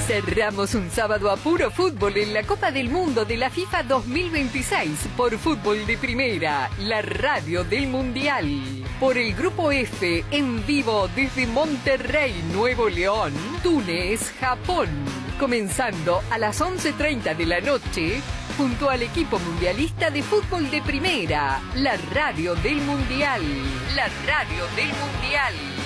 Cerramos un sábado a puro fútbol en la Copa del Mundo de la FIFA 2026 por Fútbol de Primera, la radio del Mundial. Por el Grupo F, en vivo desde Monterrey, Nuevo León, Túnez, Japón. Comenzando a las 11:30 de la noche, junto al equipo mundialista de Fútbol de Primera, la radio del Mundial. La radio del Mundial.